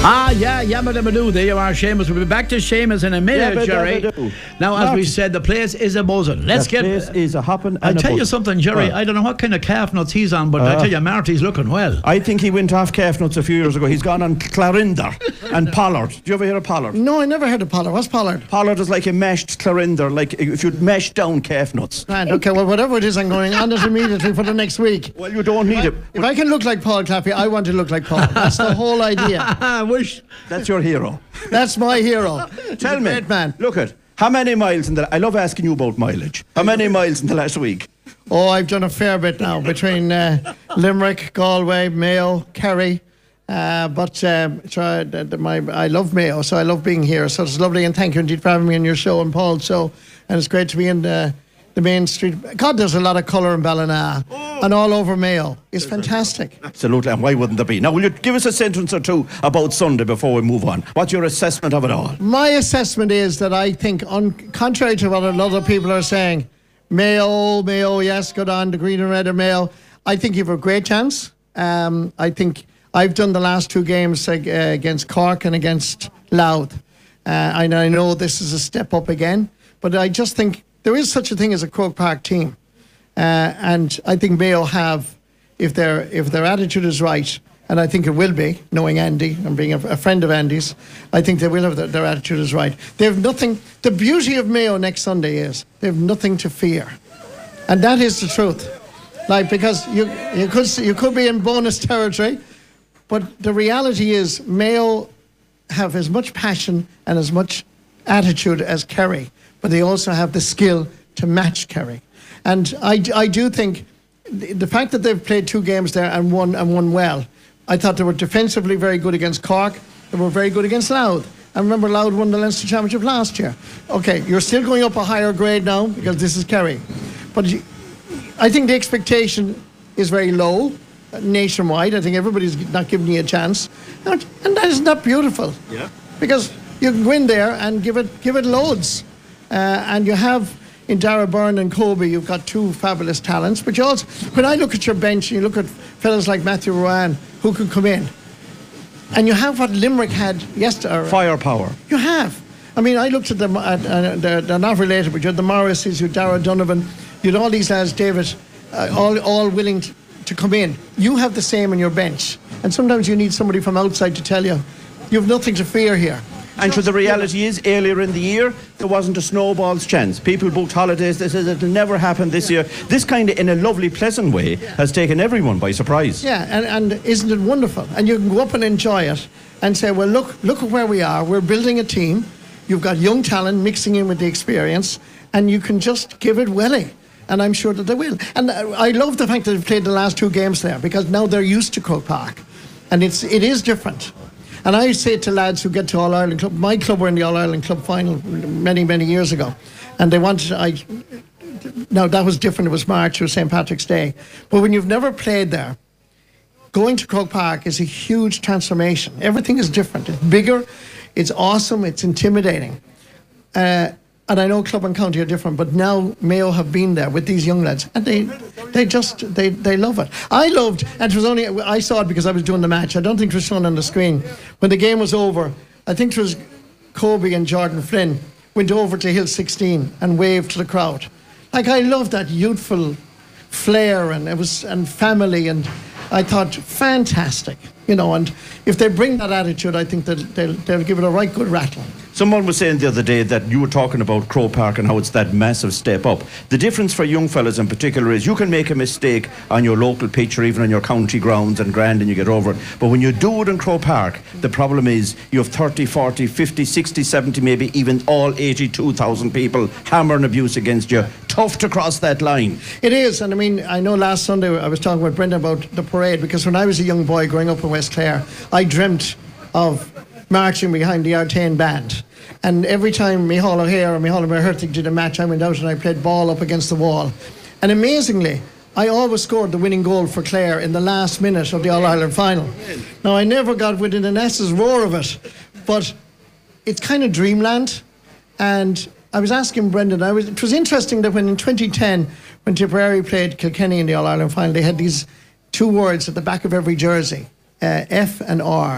Yeah, Yabba Dabba Doo. There you are, Seamus. We'll be back to Seamus in a minute, Jerry. Now, as we said, the place is a buzzing. The place is a hopping. I'll tell you something, Jerry. I don't know what kind of calf nuts he's on, but I tell you, Marty's looking well. I think he went off calf nuts a few years ago. He's gone on Clarinder and Pollard. Do you ever hear of Pollard? No, I never heard of Pollard. What's Pollard? Pollard is like a mashed Clarinder, like if you'd mash down calf nuts. Right, okay, well, whatever it is, I'm going on it immediately for the next week. Well, you don't need it. If I can look like Paul Claffey, I want to look like Paul. That's the whole idea. I wish. That's your hero. That's my hero. Tell me, great man. Look at how many miles in the... I love asking you about mileage. How many miles in the last week? Oh, I've done a fair bit now between Limerick, Galway, Mayo, Kerry. I love Mayo, so I love being here. So it's lovely, and thank you indeed for having me on your show and Paul's show. And it's great to be in the main street. God, there's a lot of colour in Ballina and all over Mayo. It's fantastic. Absolutely, and why wouldn't there be? Now, will you give us a sentence or two about Sunday before we move on? What's your assessment of it all? My assessment is that I think, contrary to what a lot of people are saying, Mayo, yes, good on, the green and red of Mayo. I think you have a great chance. I think I've done the last two games against Cork and against Louth. And I know this is a step up again, but I just think there is such a thing as a Croke Park team. And I think Mayo have, if their attitude is right, and I think it will be, knowing Andy and being a friend of Andy's, I think they will have their attitude is right. They have nothing. The beauty of Mayo next Sunday is they have nothing to fear, and that is the truth. Like, because you could be in bonus territory, but the reality is Mayo have as much passion and as much attitude as Kerry, but they also have the skill to match Kerry. And I do think the fact that they've played two games there and won well. I thought they were defensively very good against Cork. They were very good against Louth. I remember Louth won the Leinster Championship last year. Okay, you're still going up a higher grade now because this is Kerry. But I think the expectation is very low nationwide. I think everybody's not giving you a chance. And that is not beautiful. Yeah. Because you can go in there and give it loads. And you have in Dara Byrne and Kobe, you've got two fabulous talents. But you also, when I look at your bench, you look at fellas like Matthew Rowan who can come in, and you have what Limerick had yesterday. Firepower. You have. I mean, I looked at them. They're not related, but you had the Morrises, you had Dara Donovan, you had all these lads, David, all willing to come in. You have the same in your bench, and sometimes you need somebody from outside to tell you have nothing to fear here. And so the reality is, earlier in the year, there wasn't a snowball's chance. People booked holidays. They said it'll never happen this year. This kind of, in a lovely, pleasant way, has taken everyone by surprise. Yeah, and isn't it wonderful? And you can go up and enjoy it and say, well, look at where we are. We're building a team. You've got young talent mixing in with the experience, and you can just give it willy. And I'm sure that they will. And I love the fact that they've played the last two games there, because now they're used to Croke Park. And it is different. And I say to lads who get to All-Ireland Club, my club were in the All-Ireland Club final many, many years ago. And they wanted, now that was different, it was March, it was St. Patrick's Day. But when you've never played there, going to Croke Park is a huge transformation. Everything is different. It's bigger, it's awesome, it's intimidating. And I know club and county are different, but now Mayo have been there with these young lads, and they love it. I loved, and it was only, I saw it because I was doing the match. I don't think it was shown on the screen. When the game was over, I think it was Kobe and Jordan Flynn went over to Hill 16 and waved to the crowd. Like, I loved that youthful flair and family, and I thought, fantastic, and if they bring that attitude, I think that they'll give it a right good rattle. Someone was saying the other day that you were talking about Croke Park and how it's that massive step up. The difference for young fellas in particular is you can make a mistake on your local pitch or even on your county grounds and grand and you get over it. But when you do it in Croke Park, the problem is you have 30, 40, 50, 60, 70, maybe even all 82,000 people hammering abuse against you. Tough to cross that line. It is, and I mean, I know last Sunday I was talking with Brenda about the parade, because when I was a young boy growing up in West Clare, I dreamt of marching behind the Artane band. And every time Micheál O'Hare or Micheál O'Hertig did a match, I went out and I played ball up against the wall. And amazingly, I always scored the winning goal for Clare in the last minute of the All-Ireland final. Now, I never got within an S's roar of it, but it's kind of dreamland. And I was asking Brendan, it was interesting that when in 2010, when Tipperary played Kilkenny in the All-Ireland final, they had these two words at the back of every jersey, F and R.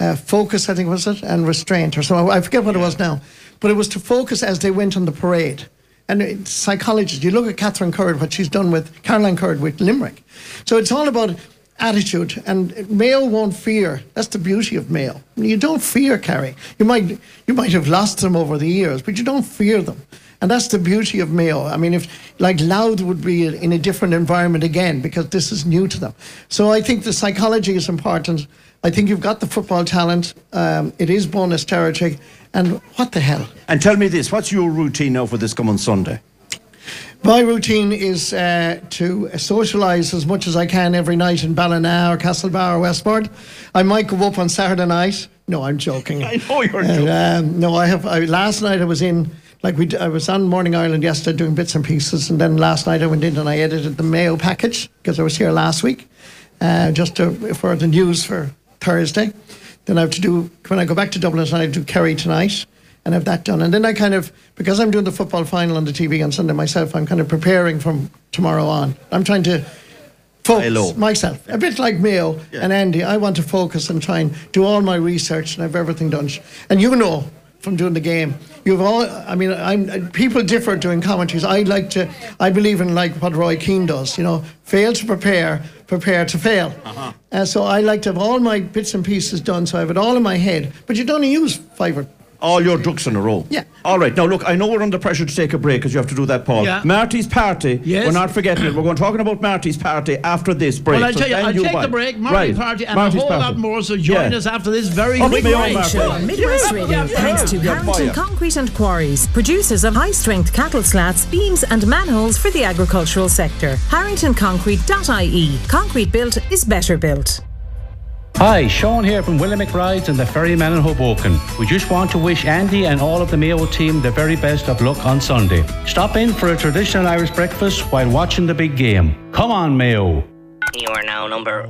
focus, I think was it, and restraint, or so I forget what it was now. But it was to focus as they went on the parade. And psychologists, you look at Catherine Curd, what she's done with Caroline Curd with Limerick. So it's all about attitude, and Mayo won't fear. That's the beauty of Mayo. You don't fear Kerry. You might have lost them over the years, but you don't fear them. And that's the beauty of Mayo. I mean, if like Louth would be in a different environment again, because this is new to them. So I think the psychology is important. I think you've got the football talent. It is bonus territory. And what the hell? And tell me this, what's your routine now for this coming Sunday? My routine is to socialise as much as I can every night in Ballina or Castlebar or Westport. I might go up on Saturday night. No, I'm joking. I know you're joking. No, last night I was in, I was on Morning Ireland yesterday doing bits and pieces, and then last night I went in and I edited the Mayo package because I was here last week, for the news for Thursday. Then I have to do, when I go back to Dublin tonight, I do Kerry tonight and have that done. And then I because I'm doing the football final on the TV on Sunday myself, I'm kind of preparing from tomorrow on. I'm trying to focus myself, a bit like Mayo and Andy. I want to focus and try and do all my research and have everything done. And you know, from doing the game, people differ doing commentaries. I believe in like what Roy Keane does, fail to prepare to fail. So I like to have all my bits and pieces done, so I have it all in my head. But you don't only use 5 or all your ducks in a row. Yeah. All right. Now, look, I know we're under pressure to take a break because you have to do that, Paul. Yeah. Marty's Party. Yes. We're not forgetting it. We're going talking about Marty's Party after this break. Well, I'll tell you, I'll take the break, Marty's Party, and Marty's a whole Party. lot more. So join us after this very quick break. Show on Midwest Radio, thanks to Harrington Concrete and Quarries, producers of high-strength cattle slats, beams and manholes for the agricultural sector. HarringtonConcrete.ie. Concrete built is better built. Hi, Sean here from Willamette Rides and the Ferryman in Hoboken. We just want to wish Andy and all of the Mayo team the very best of luck on Sunday. Stop in for a traditional Irish breakfast while watching the big game. Come on, Mayo. You are now number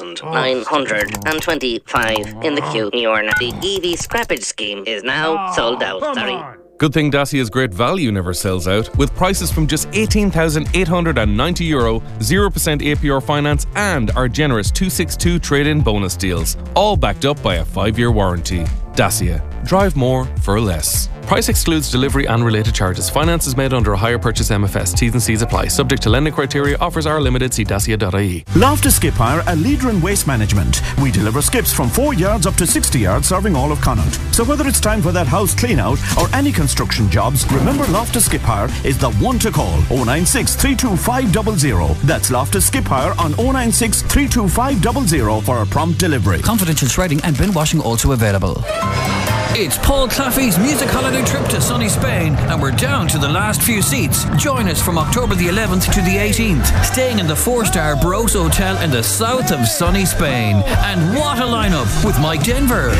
1,925 in the queue. The EV scrappage scheme is now sold out. Sorry. Good thing Dacia's great value never sells out, with prices from just €18,890, 0% APR finance, and our generous 262 trade-in bonus deals, all backed up by a 5-year warranty. Dacia. Drive more for less. Price excludes delivery and related charges. Finance is made under a hire purchase MFS. T's and C's apply. Subject to lending criteria. Offers are limited. See dacia.ie. Loftus Skip Hire, a leader in waste management. We deliver skips from 4 yards up to 60 yards, serving all of Connaught. So whether it's time for that house clean out or any construction jobs, remember Loftus Skip Hire is the one to call. 096 325 00. That's Loftus Skip Hire on 096 325 00 for a prompt delivery. Confidential shredding and bin washing also available. It's Paul Claffey's music holiday trip to sunny Spain, and we're down to the last few seats. Join us from October the 11th to the 18th, staying in the 4-star Bros Hotel in the south of sunny Spain. And what a lineup with Mike Denver,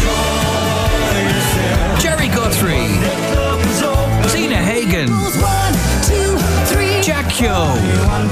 Jerry Guthrie, Zena Hagen, Jack Kyo,